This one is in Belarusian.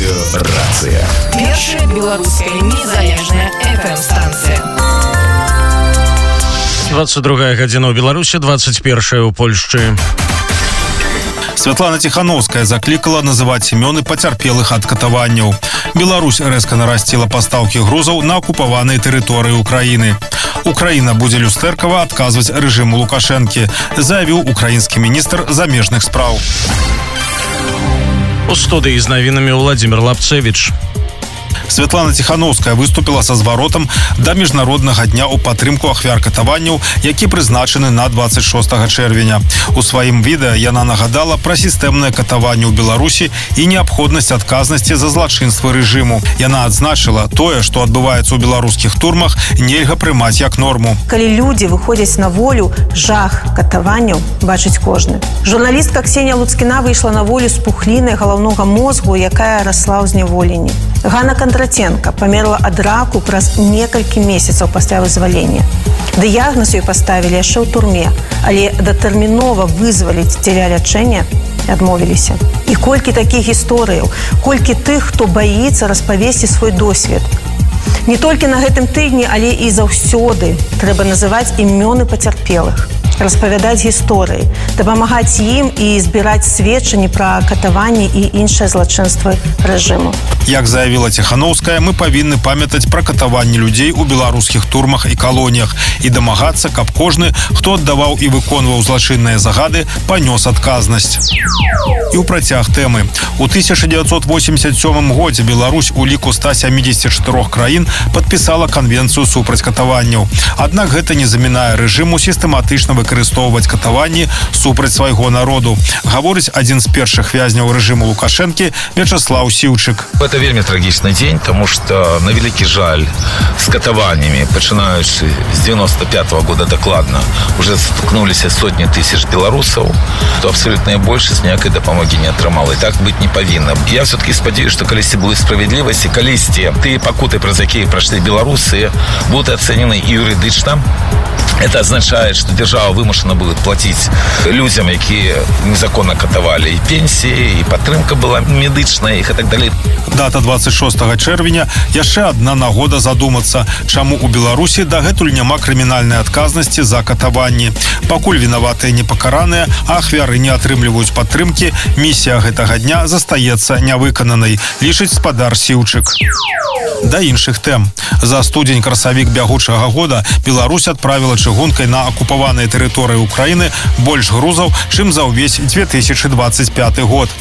Рацыя. Першая беларуская незалежная FM-станція. 22 гадзіна ў Беларусі, 21 у Польшчы. Святлана Тихановская закликала называть імёны пацярпелых ад катаванняў. Беларусь рэзка нарасціла пастаўкі грузаў на акупаваныя тэрыторыі Украіны. Украіна будзе люстэркава адказваць рэжыму Лукашэнкі, заявіў украінскі міністр замежных спраў. У студыі з навінамі Владимир Лапцевич. Святлана Тихановская выступила со зваротам до Міжнароднага дня ў падтрымку ахвяр катаванняў, які прызначаны на 26 чэрвеня. У сваім відэа яна нагадала пра сістэмнае катаванне ў Беларусі і неабходнасць адказнасці за злачынствы рэжыму. Яна адзначыла, тое, што адбываецца ў беларускіх турмах, нельга прымаць як норму. Калі людзі выходзяць на волю, жах катаванняў бачыць кожны. Журналістка Ксенія Луцкіна выйшла на волю з пухлінай галаўнога мозгу, якая расла ў зняволенні. Ганна Кондратенко памерла ад раку праз некалькі месяцаў пасля вызвалення. Дыягназ ёй паставілі яшчэ ў турме, але датэрмінова вызваліць дзеля лячэння адмовіліся. І колькі такіх гісторыяў, колькі тых, хто баіцца распавесці свой досвед. Не толькі на гэтым тыдні, але і заўсёды трэба называць імёны пацярпелых, распавядаць гісторыі, дапамагаць ім і збіраць сведчанні пра катаванні і іншыя злачынствы рэжыму. Як заявіла Тихановская, мы павінны памятаць пра катаванні людзей у беларускіх турмах і калоніях і дамагацца, каб кожны, хто аддаваў і выконваў злачынныя загады, панёс адказнасць. І ў працяг тэмы. У 1987 годзе Беларусь у ліку 174 краін падпісала канвенцыю супраць катаванняў. Аднак гэта не замінае рэжыму сістэматычна выкарыстоўваць катаванні супраць свайго народу, гаворыць адзін з першых вязняў рэжыму Лукашэнкі Вячаслав Сіўчык. Это вельмі трагічны дзень, тому что на вялікі жаль з катаваннямі, пачынаючы з 95-го года дакладна, уже столкнуліся сотні тысяч беларусаў, то абсолютная большасць ніякай дапамогі не атрымала. І так быць не павінна. Я все-таки спадзяюсь, што калісьці будзе справядлівасць, і калісьці тыя пакуты, праз якія прайшлі беларусы, будуць ацэнены і юрыдычна. Это означает, что держава вымушана будет платить людям, якія незаконно катавалі, і пенсии, і падтрымка была медычная, і так далее. Дата 26 чэрвеня яшчэ адна нагода задумацца, чаму ў Беларусі дагэтуль няма крымінальнай адказнасці за катаванні. Пакуль вінаватыя не пакараныя, а ахвяры не атрымліваюць падтрымкі, місія гэтага дня застаецца нявыкананай, лічыць спадар Сіўчык. Да іншых тэм. За студзень-красавік бягучага года Беларусь адправіла чыгункай на акупаваныя тэрыторыі Украіны больш грузаў, чым за ўвесь 2025 год.